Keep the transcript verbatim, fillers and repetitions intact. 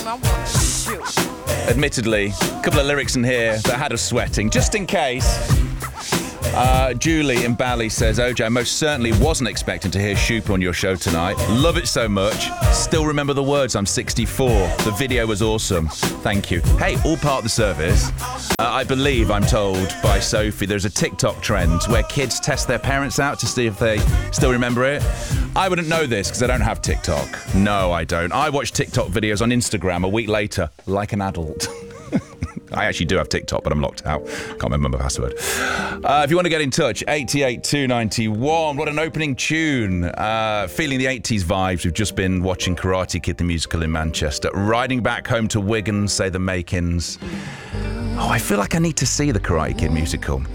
I wanna shoot. Admittedly, a couple of lyrics in here that had us sweating, just in case. Uh, Julie in Bally says, O J, I most certainly wasn't expecting to hear Shoop on your show tonight. Love it so much. Still remember the words, I'm sixty-four. The video was awesome. Thank you. Hey, all part of the service. Uh, I believe, I'm told by Sophie, there's a TikTok trend where kids test their parents out to see if they still remember it. I wouldn't know this because I don't have TikTok. No, I don't. I watch TikTok videos on Instagram a week later, like an adult. I actually do have TikTok, but I'm locked out. Can't remember my password. Uh, if you want to get in touch, eighty-eight two ninety-one. What an opening tune. Uh, feeling the eighties vibes. We've just been watching Karate Kid the musical in Manchester. Riding back home to Wigan, say the Makins. Oh, I feel like I need to see the Karate Kid musical.